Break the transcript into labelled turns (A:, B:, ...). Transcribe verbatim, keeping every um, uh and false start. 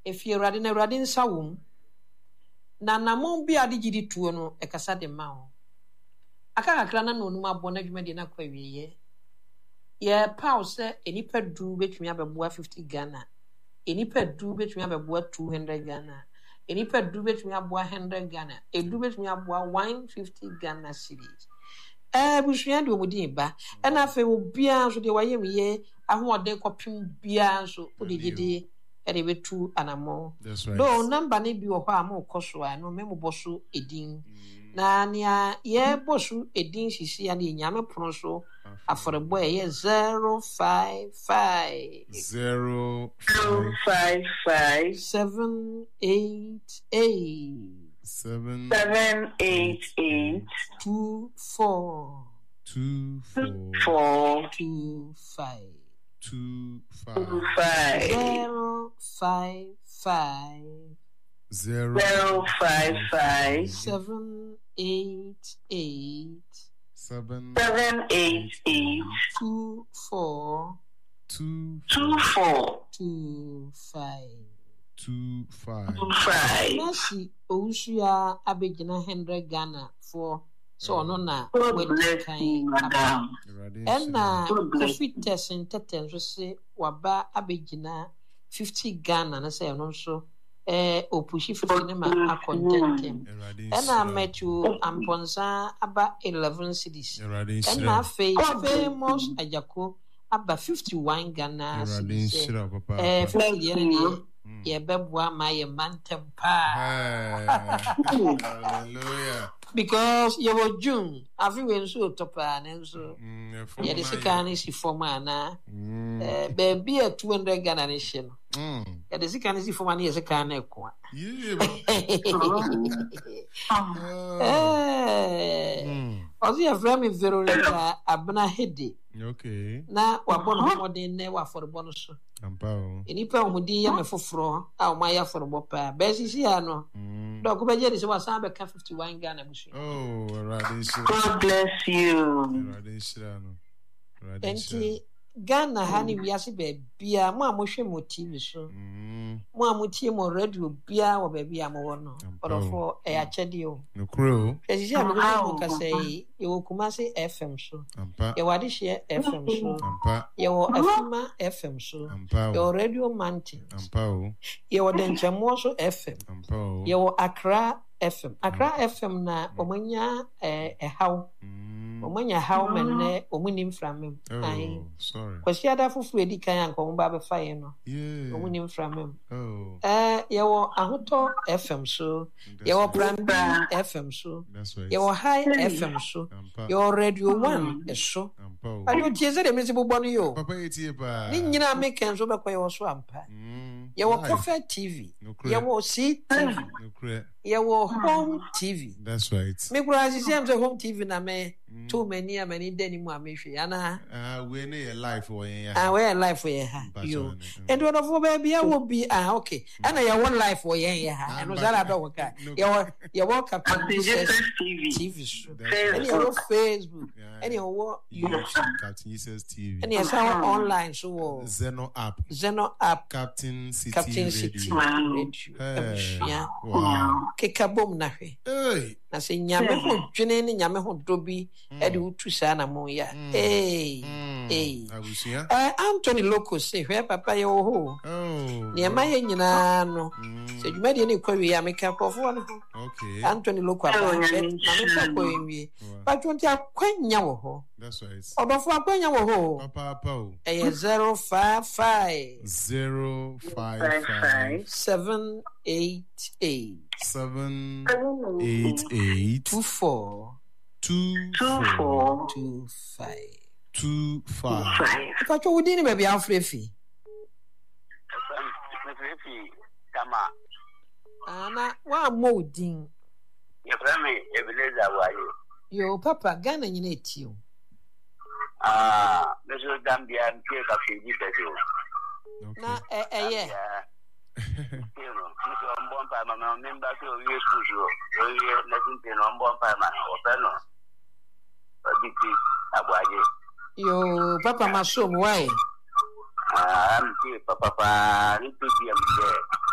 A: if you radi na radi nsawum na namon bi ade gidi tuo no e kasa de ma ho aka kakra na no numa bo na dwuma de na kwa wiye ye pause enipa du betumi abeboa fifty Ghana enipa du betumi abeboa two hundred Ghana enipa du betumi aboa one hundred Ghana edu betumi aboa one hundred fifty Ghana cedis eh bushia de omudi ba e na fe obia so de wayem ye ahoode kopim bia so odigidi e de betu anamo do number ne bi wo ho am okoso a no memo boso edin na nia ye boso edin sisi ya ne nyame pono so aforebo ye zero five five
B: zero
C: five five
A: seven eight eight
B: seven
C: seven eight eight
A: two four
B: two four
C: four
A: two five
B: two five
C: two five
A: zero five five
B: zero
C: zero five five
A: seven eight eight
B: seven
C: seven eight eight
A: two four
B: two
C: two four
A: two five
B: two five
C: two five.
A: Nasi Ousia Abegina one hundred Ghana for so no na
C: God
A: we
C: bless you, madam.
A: and na Kofi Tessin Teten so say waba Abegina fifty Ghana na say no so eh opushi fifty ne ma akontentem and na met you amponsa aba eleven cedis and na fe famous ajako aba fifty-one Ghana cedis eh fifty yen ye beboa ma ye mantem pa
B: hallelujah
A: because you were June afi we so topa na so ye de sikani si forma na eh baby e two hundred Ghana ne hye no ye de sikani si forma na ye sikani ekwa eh ozi ya frame Veronica abna hede
B: okay
A: na wabon modern ne wa forbo no so
B: ampao
A: enipa omudi ya mefoforo a o ma ya forbo pa besisi ya no do ko beje de se wasan be ka fifty-one Ghana busu
B: oh radisha
C: God bless you.
B: radisha no
A: enti Ghana hani wiase be bia mo amohwe mo T V so mo amutie mo radio bia wo be bia mo wono orofo e a chede o
B: no crow
A: esisi a me ko ka say e wo Kumasi F M so
B: ampa
A: e wadi share F M so
B: ampa
A: ye wo Afima F M so
B: ampa
A: ye wo Radio Mountain
B: ampa
A: ye wo Denchamo so F M
B: ampa
A: ye wo Accra F M Accra F M na omanya eh ehaw omanya haw men ne omunim framem ai
B: sorry
A: kwasi ada fufu edi kan anko mba be fa ye no
B: yeah
A: omunim framem
B: oh
A: eh ye wo ahoto F M so ye wo Brand F M so
B: that's right
A: ye wo High F M so ye wo Radio one so
B: ampa
A: ayo tieze de mesi bobo no yo
B: papa etie pa
A: ni nyina meken so be kwa ye wo so ampa ye wo Kofa T V ye wo C T V
B: no credit
A: ye wo Home T V
B: that's right
A: me kura si sem se Home T V na me too many a many deni mu amehwe ana
B: ah we na your life for yen
A: ah we life for yen ha yo and one of baby I will be ah okay ana your one life for yen ya ha and uzara do waka your your work up
C: T V
A: T V show and your Facebook and your
B: YouTube Captain Jesus T V
A: and your sound online so
B: Zeno app
A: Zeno app
B: Captain City
A: Captain City
B: Radio
A: Radio
B: wow
A: kekabom na hwe
B: hey
A: na se nyame ho dwene ne nyame ho dobi e de utu sa na mo ya eh eh
B: abusia
A: eh Anthony Loco say hwe papa ye wo ho
B: oh
A: ne ma ye nyina no se dwuma de ne kwawe ya meka kofo no ho
B: okay
A: Anthony Loco apa na me ka ko enwie pa twonti akwanya wo ho
B: that's right
A: odofo akwanya wo ho
B: papa papa o
A: eh zero five five
B: zero five five
A: seven eight eight
B: seven eight eight
A: two four
B: two
C: four
A: two five
B: two five
A: pa twa wodi ni me bia afrefi
D: kama
A: ana wa modin
D: ya frame Ebenezer wayo
A: yo papa Ghana nyina etio
D: ah meso Gambia nke ka fiji bezo
A: na eh eh ye
D: you know meso mbompa mama member so we kujo we letting te no mbompa ma openo oditi agwaje
A: yo papa masom why
D: ah am ti papa pa ni tu ti am je